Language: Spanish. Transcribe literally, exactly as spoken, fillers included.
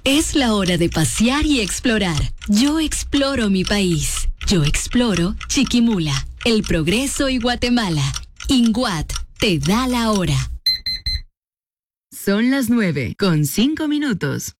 Es la hora de pasear y explorar. Yo exploro mi país. Yo exploro Chiquimula, El Progreso y Guatemala. INGUAT te da la hora. Son las nueve con cinco minutos.